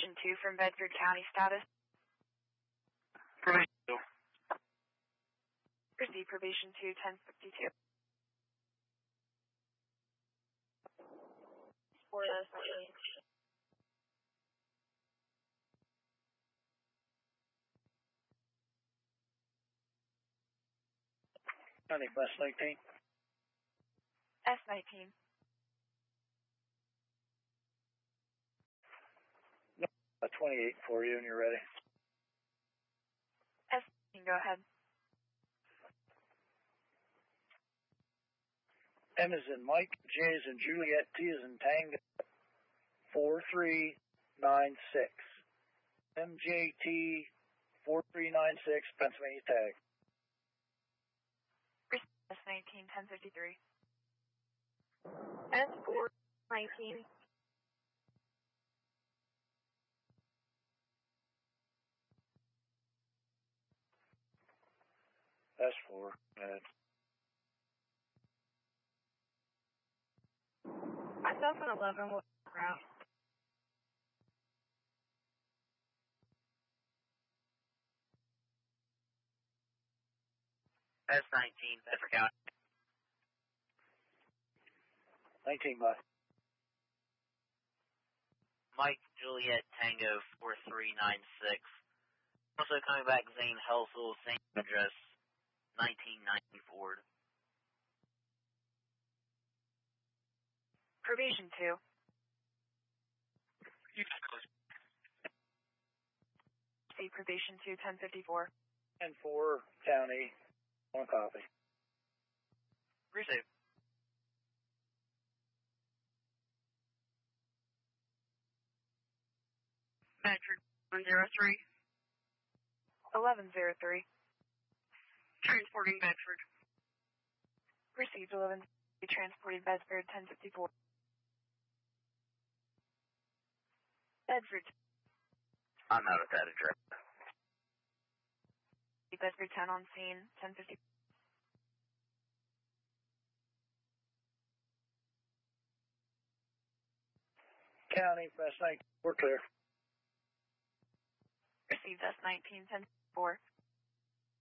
Probation 2 from Bedford County, status. Probation 2. Proceed, Probation 2, 1052. For us, County Bus 19. S19. No, 28 for you, and you're ready. S19, go ahead. M is in Mike, J is in Juliet, T is in Tango, 4396. MJT 4396, Pennsylvania tag. S19, 1053. S419. S4, Myself and 11 will route. S19, Bedford County. 19 bus. Mike Juliet Tango 4396. Also coming back, Zane Helsel, same address, 1990 Ford. Probation 2. See Probation 2, 1054. And 4 county, 1 copy. Receive. Bedford 103. 1103. Transporting Bedford. Received 11. Transporting Bedford 1054. Bedford. I'm out at that address. Bedford 10 on scene 1050. County, Bus 19, we're clear. Received S19 1054.